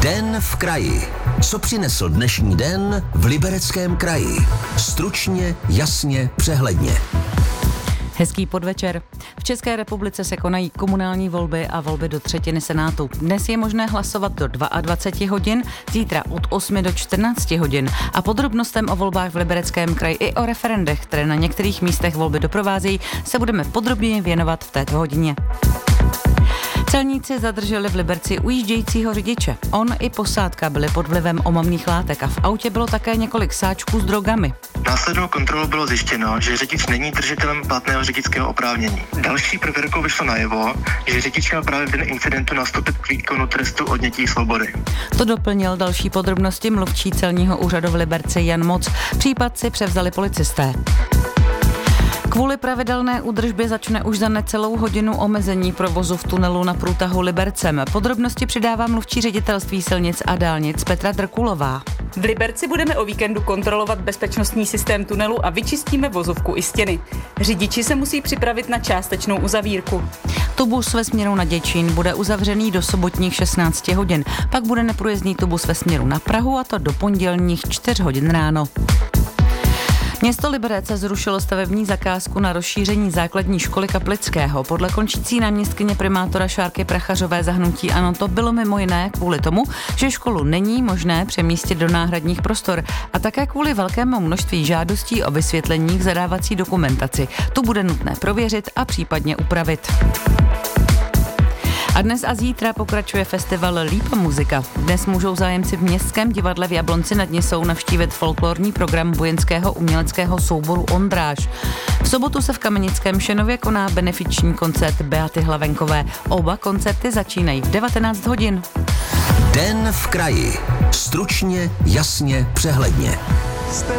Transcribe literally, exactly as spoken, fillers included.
Den v kraji. Co přinesl dnešní den v Libereckém kraji? Stručně, jasně, přehledně. Hezký podvečer. V České republice se konají komunální volby a volby do třetiny Senátu. Dnes je možné hlasovat do dvacet dva hodin, zítra od osmi do čtrnácti hodin. A podrobnostem o volbách v Libereckém kraji i o referendech, které na některých místech volby doprovázejí, se budeme podrobně věnovat v této hodině. Celníci zadrželi v Liberci ujíždějícího řidiče. On i posádka byli pod vlivem omamných látek a v autě bylo také několik sáčků s drogami. Následnou kontrolou bylo zjištěno, že řidič není držitelem platného řidičského oprávnění. Další prověrkou vyšlo najevo, že řidič měl právě v den incidentu nastoupit k výkonu trestu odnětí svobody. To doplnil další podrobnosti mluvčí celního úřadu v Liberci Jan Moc. Případ si převzali policisté. Kvůli pravidelné údržbě začne už za necelou hodinu omezení provozu v tunelu na průtahu Libercem. Podrobnosti přidává mluvčí ředitelství silnic a dálnic Petra Drkulová. V Liberci budeme o víkendu kontrolovat bezpečnostní systém tunelu a vyčistíme vozovku i stěny. Řidiči se musí připravit na částečnou uzavírku. Tubus ve směru na Děčín bude uzavřený do sobotních šestnácti hodin. Pak bude neprůjezdný tubus ve směru na Prahu, a to do pondělních čtyř hodin ráno. Město Liberec zrušilo stavební zakázku na rozšíření základní školy Kaplického. Podle končící náměstkyně primátora Šárky Prachařové za hnutí ANO to bylo mimo jiné kvůli tomu, že školu není možné přemístit do náhradních prostor a také kvůli velkému množství žádostí o vysvětlení k zadávací dokumentaci. Tu bude nutné prověřit a případně upravit. A dnes a zítra pokračuje festival Lípa muzika. Dnes můžou zájemci v Městském divadle v Jablonci nad Nisou navštívit folklorní program vojenského uměleckého souboru Ondráž. V sobotu se v Kamenickém Šenově koná benefiční koncert Beaty Hlavenkové. Oba koncerty začínají v devatenáct hodin. Den v kraji. Stručně, jasně, přehledně.